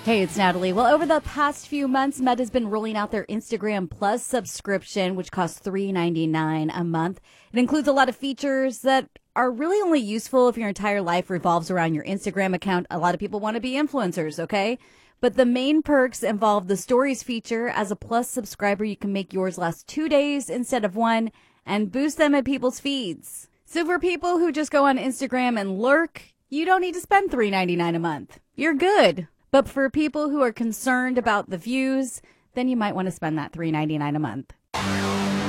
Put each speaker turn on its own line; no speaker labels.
Hey, it's Natalie. Well, over the past few months, Meta's been rolling out their Instagram Plus subscription, which costs $3.99 a month. It includes a lot of features that are really only useful if your entire life revolves around your Instagram account. A lot of people want to be influencers, okay? But the main perks involve the Stories feature. As a Plus subscriber, you can make yours last 2 days instead of one and boost them in people's feeds. So for people who just go on Instagram and lurk, you don't need to spend $3.99 a month. You're good. But for people who are concerned about the views, then you might want to spend that $3.99 a month.